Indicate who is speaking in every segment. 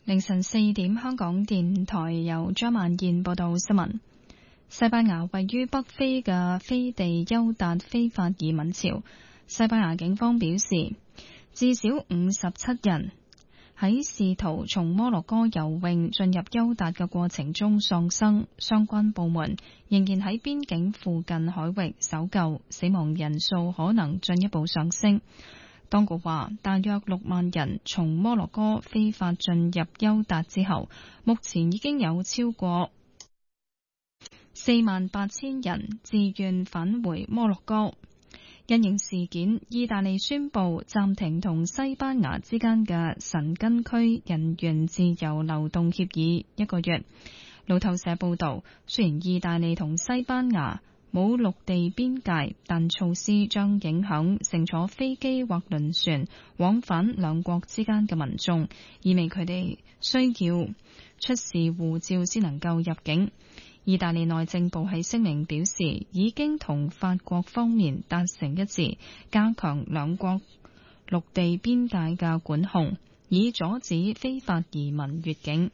Speaker 1: 凌晨4點，香港電台由張萬燕報道新聞。西班牙位於北非嘅飛地丘達非法移民潮，西班牙警方表示，至少57人喺試圖從摩洛哥游泳進入丘達嘅過程中喪生，相關部門仍然喺邊境附近海域搜救，死亡人數可能進一步上升。當局話，大約6萬人從摩洛哥非法進入丘達之後，目前已經有超過48000人自願返回摩洛哥。因應事件，意大利宣布暫停同西班牙之間嘅申根區人員自由流動協議1個月。路透社報道，雖然意大利同西班牙冇陸地邊界，但措施將影響乘坐飛機或輪船往返兩國之間嘅民眾，意味佢哋需要出示護照先能夠入境。意大利內政部喺聲明表示，已經同法國方面達成一致，加強兩國陸地邊界嘅管控，以阻止非法移民越境。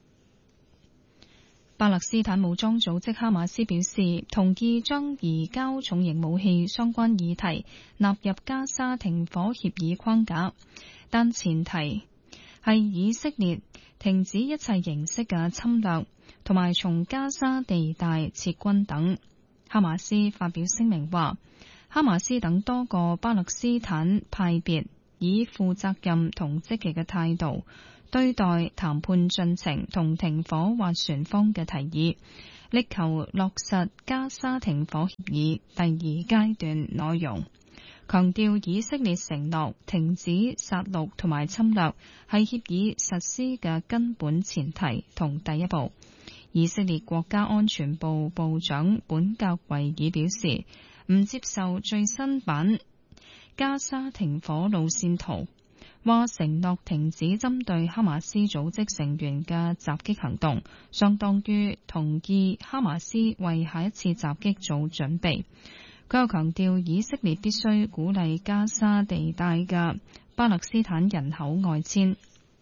Speaker 1: 巴勒斯坦武裝組織哈馬斯表示，同意將移交重型武器相關議題納入加沙停火協議框架，但前提係以色列停止一切形式嘅侵略，同埋從加沙地帶撤軍等。哈馬斯發表聲明話，哈馬斯等多個巴勒斯坦派別以負責任同積極嘅態度對待談判進程同停火斡旋方嘅提議，力求落實加沙停火協議第2階段內容，強調以色列承諾停止殺戮同埋侵略係協議實施嘅根本前提同第一步。以色列國家安全部部長本格維爾表示，唔接受最新版加沙停火路線圖，話承諾停止針對哈馬斯組織成員嘅襲擊行動，相當於同意哈馬斯為下一次襲擊做準備。佢又強調，以色列必須鼓勵加沙地帶嘅巴勒斯坦人口外遷。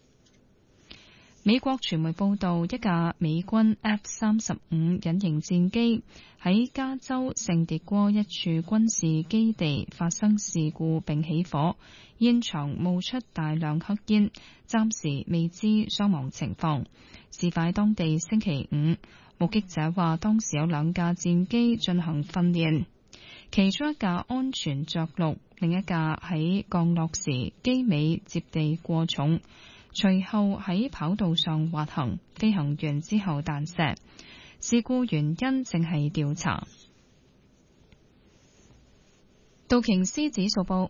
Speaker 1: 美國傳媒報道，一架美軍 F-35 隱形戰機喺加州聖迭戈一處軍事基地發生事故並起火，現場冒出大量黑煙，暫時未知傷亡情況。事發當地星期5，目擊者話當時有2架戰機進行訓練，其中一架安全着陸，另一架喺降落時機尾接地過重，隨後喺跑道上滑行，飛行員之後彈射。事故原因正係調查。道瓊斯指數報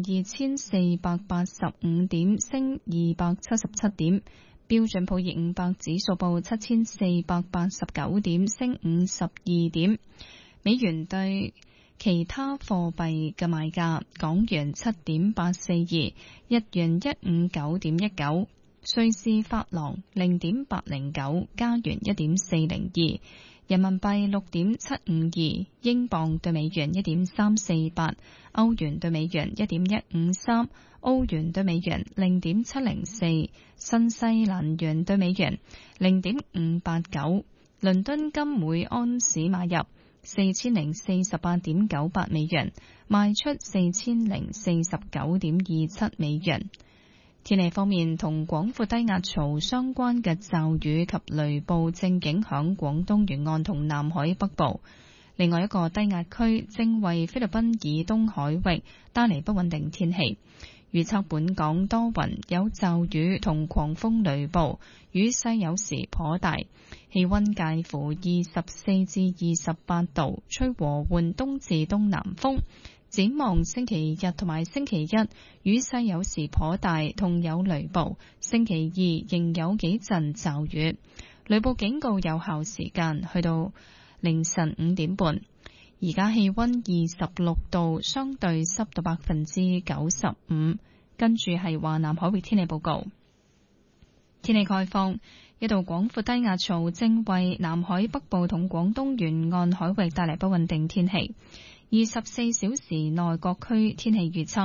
Speaker 1: 52,485點，升277點；標準普爾500指數報7,489點，升52點。美元對其他貨幣嘅賣價：港元7.842，日元159.19，瑞士法郎0.809，加元1.402，人民幣6.752，英鎊對美元1.348，歐元對美元1.153，澳元對美元0.704，新西蘭元對美元0.589。倫敦金每安士買入4048.98美元，賣出4049.27美元。天氣方面，同廣闊低壓槽相關嘅驟雨及雷暴正影響廣東沿岸同南海北部。另外一個低壓區正為菲律賓以東海域帶嚟不穩定天氣。預測本港多雲，有驟雨同狂風雷暴，雨勢有時頗大，氣溫介乎24至28度，吹和緩東至東南風。展望星期日同埋星期一，雨勢有時頗大，同有雷暴。星期二仍有幾陣驟雨，雷暴警告有效時間去到凌晨5點半。而家氣溫26度，相對濕度95%。跟住係華南海域天氣報告。天氣概況，一道廣闊低壓槽正為南海北部同廣東沿岸海域帶嚟不穩定天氣。24小時內各區天氣預測：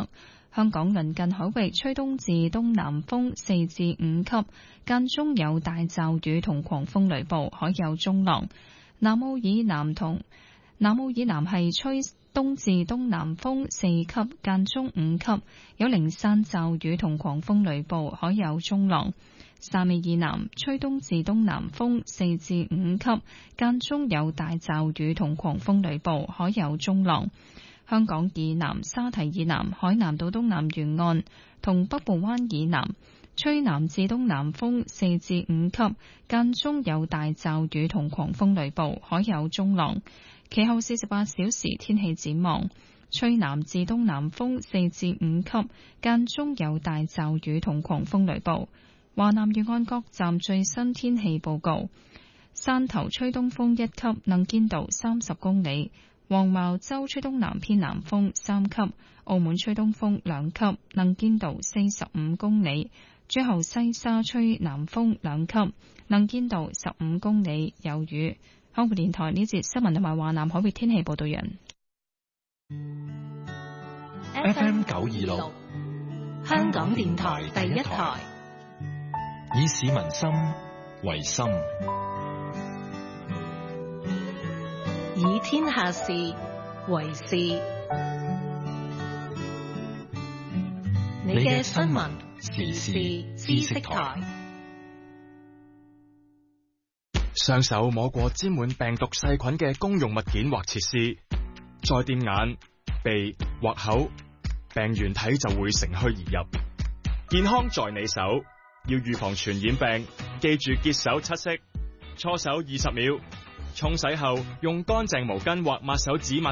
Speaker 1: 香港鄰近海域吹東至東南風4至5級，間中有大驟雨同狂風雷暴，海有中浪。南澳以南係吹東至東南風4級，間中5級，有零散驟雨同狂風雷暴，海有中浪。汕尾以南吹東至東南風4至5級，間中有大驟雨同狂風雷暴，海有中浪。香港以南、沙堤以南、海南島東南沿岸同北部灣以南吹南至東南風4至5級，間中有大驟雨同狂風雷暴，海有中浪。其後48小時天氣展望，吹南至東南風4至5級，間中有大驟雨同狂風雷暴。華南沿岸各站最新天氣報告：汕頭吹東風1級，能見度30公里；黃茅洲吹東南偏南風3級；澳門吹東風2級，能見度45公里；最後西沙吹南風2級，能見度15公里，有雨。香港電台呢節新聞同埋華南海域天氣報道人。
Speaker 2: FM 926，香港電台第一台，以市民心為心，以天下事為事。你嘅新聞時事知識台。
Speaker 3: 雙手摸過沾滿病毒細菌嘅公用物件或設施，再掂眼、鼻或口，病原體就會乘虛而入。健康在你手，要預防傳染病，記住潔手7式，搓手20秒，沖洗後用乾淨毛巾或抹手紙抹